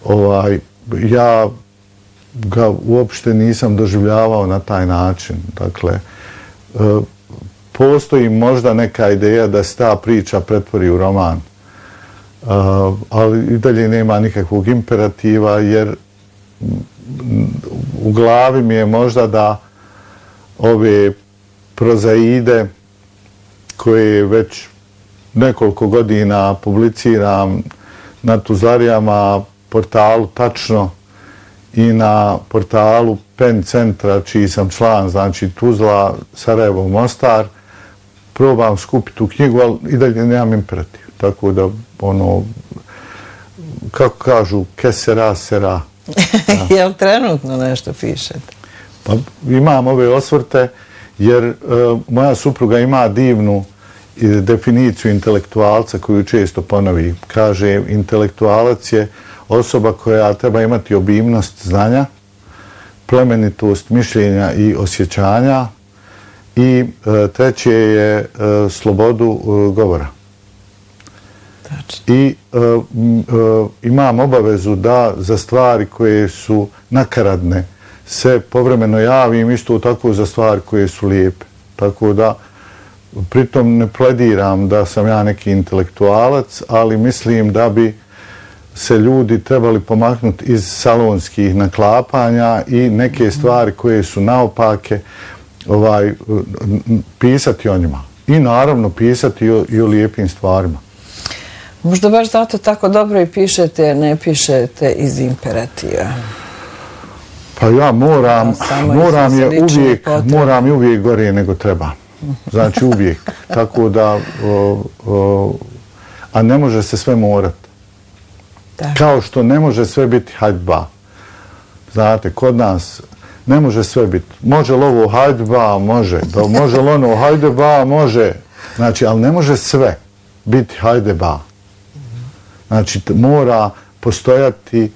ja ga uopšte nisam doživljavao na taj način. Dakle, postoji možda neka ideja da se ta priča pretvori u roman, ali i dalje nema nikakvog imperativa, jer u glavi mi je možda da ove prozaide koje već nekoliko godina publiciram na Tuzlarijama, portalu Tačno i na portalu Pen centra, čiji sam član, znači Tuzla, Sarajevo, Mostar, probam skupiti tu knjigu, ali i dalje nemam imperativ. Tako da, kako kažu, ke sera, sera. Jel trenutno nešto pišete? Pa imam ove osvrte, jer moja supruga ima divnu definiciju intelektualca koju često ponovi. Kaže, intelektualac je osoba koja treba imati obimnost znanja, plemenitost mišljenja i osjećanja i treće je slobodu govora. I imam obavezu da za stvari koje su nakaradne se povremeno javim, isto tako za stvari koje su lijepe. Tako da pritom ne plediram da sam ja neki intelektualac, ali mislim da bi se ljudi trebali pomaknuti iz salonskih naklapanja i neke stvari koje su naopake pisati o njima. I naravno pisati i o lijepim stvarima. Možda baš zato tako dobro i pišete, ne pišete iz imperativa. Pa ja moram je uvijek gore nego treba. Znači uvijek. Tako da, a ne može se sve morati. Kao što ne može sve biti hajdba. Znate, kod nas ne može sve biti. Može li ovo hajdba? Može. Može li ono hajdeba? Može. Znači, ali ne može sve biti hajdeba. Znači, mora postojati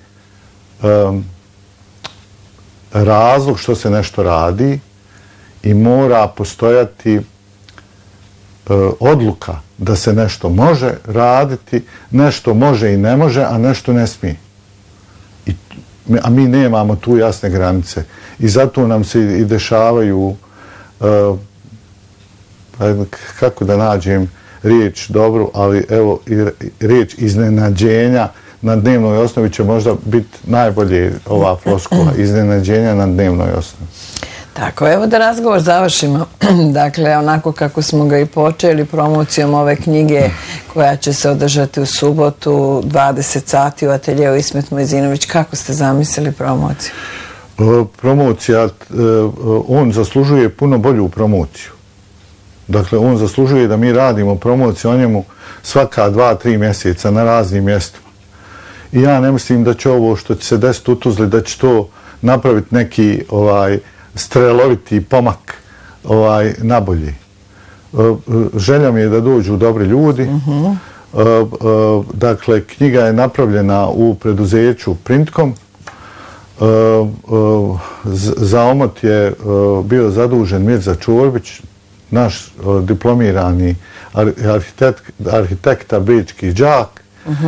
razlog što se nešto radi i mora postojati odluka da se nešto može raditi, nešto može i ne može, a nešto ne smije. A mi nemamo tu jasne granice. I zato nam se i dešavaju, kako da nađem riječ dobru, ali evo riječ iznenađenja na dnevnoj osnovi će možda biti najbolje ova floskula, iznenađenja na dnevnoj osnovi. Tako, evo da razgovor završimo. Dakle, onako kako smo ga i počeli, promocijom ove knjige koja će se održati u subotu, 20 sati u ateljeu Ismet Mojzinović. Kako ste zamislili promociju? Promocija, on zaslužuje puno bolju promociju. Dakle, on zaslužuje da mi radimo promociju o njemu svaka 2-3 mjeseca na raznim mjestima. I ja ne mislim da će ovo što će se desiti u Tuzli, da će to napraviti neki streloviti pomak nabolje. Želja mi je da dođu dobri ljudi. Dakle, knjiga je napravljena u preduzeću Printkom. Za omot je bio zadužen Mirza Čorbić, naš diplomirani arhitekta, bečki đak.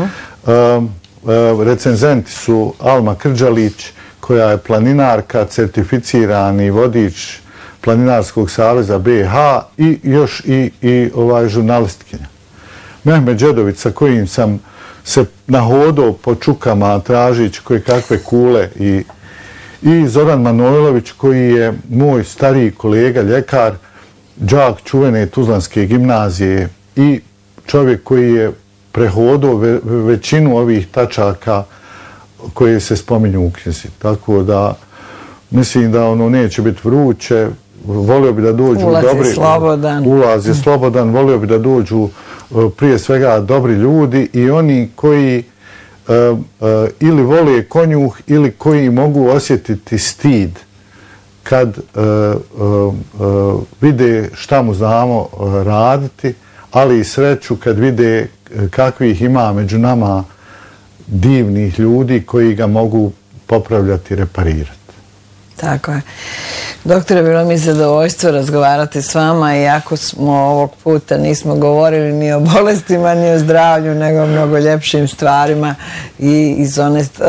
Recenzenti su Alma Krđalić, koja je planinarka, certificirani vodič Planinarskog saveza BiH i još i žurnalistkinja. Mehmet Đedović, sa kojim sam se nahodao po čukama tražići koje kakve kule, i Zoran Manojlović, koji je moj stariji kolega, ljekar, đak čuvene Tuzlanske gimnazije i čovjek koji je prehodao većinu ovih tačaka koje se spominju u knjizi. Tako da mislim da ono neće biti vruće, volio bi da dođu ulaz je slobodan, volio bi da dođu prije svega dobri ljudi i oni koji ili vole konjuh ili koji mogu osjetiti stid kad vide šta mu znamo raditi, ali i sreću kad vide kakvih ima među nama divnih ljudi koji ga mogu popravljati i reparirati. Tako je. Doktore, bilo mi zadovoljstvo razgovarati s vama, iako smo ovog puta nismo govorili ni o bolestima, ni o zdravlju, nego o mnogo ljepšim stvarima i iz one